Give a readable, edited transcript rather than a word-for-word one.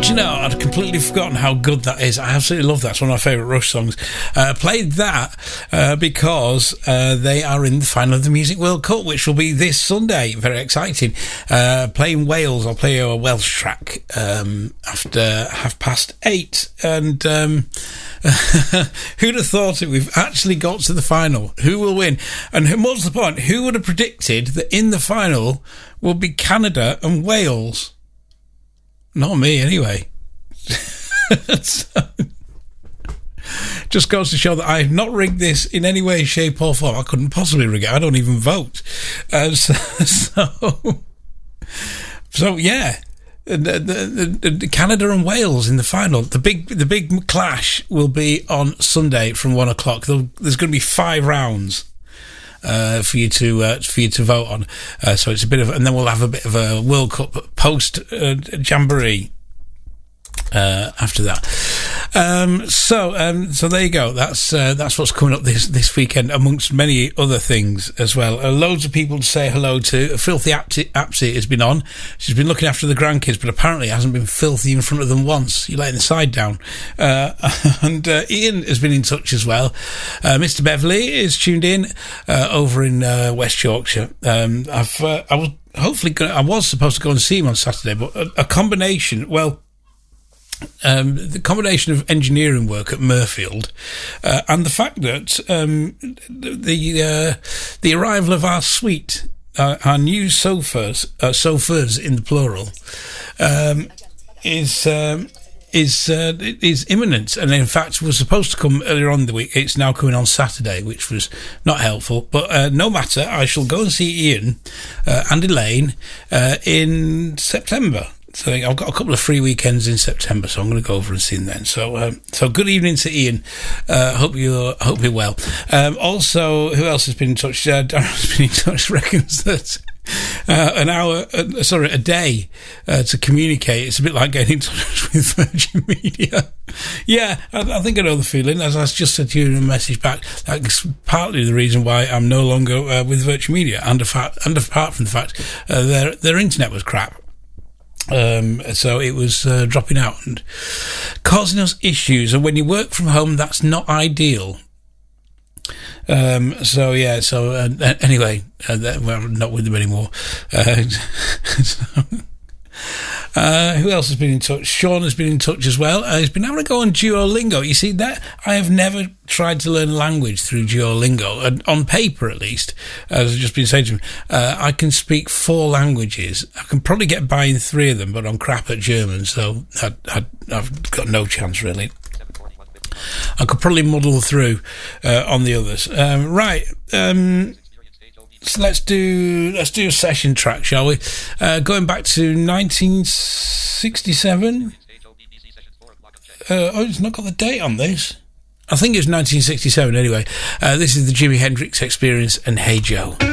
Do you know, I'd completely forgotten how good that is. I absolutely love that. It's one of my favourite Rush songs. Played that because they are in the final of the Music World Cup, which will be this Sunday. Very exciting. Playing Wales. I'll play a Welsh track after 8:30. And who'd have thought it? We've actually got to the final. Who will win? And what's the point? Who would have predicted that in the final will be Canada and Wales? Not me, anyway. So, just goes to show that I have not rigged this in any way, shape or form. I couldn't possibly rig it. I don't even vote. So yeah. The Canada and Wales in the final. The big clash will be on Sunday from 1:00. There's going to be 5 rounds for you to vote on. So it's a bit of, and then we'll have a bit of a World Cup post jamboree after that. So there you go. That's what's coming up this weekend, amongst many other things as well. Loads of people to say hello to. Filthy Apsy has been on. She's been looking after the grandkids, but apparently hasn't been filthy in front of them once. You're letting the side down. And Ian has been in touch as well. Mr. Beverley is tuned in over in West Yorkshire. I was supposed to go and see him on Saturday, but a combination. Well. The combination of engineering work at Murfield and the fact that the arrival of our suite, our new sofas in the plural, is imminent, and in fact was supposed to come earlier on in the week. It's now coming on Saturday, which was not helpful, but no matter. I shall go and see Ian and Elaine in September. So I've got a couple of free weekends in September, so I'm going to go over and see him then. So good evening to Ian. Hope you're well. Also, who else has been in touch? Darren's been in touch. Reckons that a day to communicate. It's a bit like getting in touch with Virgin Media. Yeah, I think I know the feeling. As I just said to you in a message back, that's partly the reason why I'm no longer with Virgin Media, and apart from the fact their internet was crap. So it was dropping out and causing us issues, and when you work from home, that's not ideal. Anyway, we're not with them anymore. Who else has been in touch? Sean has been in touch as well. He's been having a go on Duolingo. You see, that I have never tried to learn a language through Duolingo, and on paper at least, as I've just been saying to him, I can speak 4 languages. I can probably get by in 3 of them, but I'm crap at German, so I've got no chance really. I could probably muddle through on the others. Right. So let's do a session track, shall we? Going back to 1967. It's not got the date on this. I think it was 1967 anyway. This is the Jimi Hendrix Experience and Hey Joe.